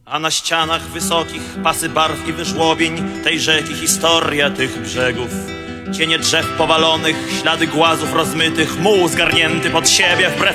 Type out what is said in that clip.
A na ścianach wysokich pasy barw i wyżłobień tej rzeki historia tych brzegów. Cienie drzew powalonych, ślady głazów rozmytych, muł zgarnięty pod siebie wbrew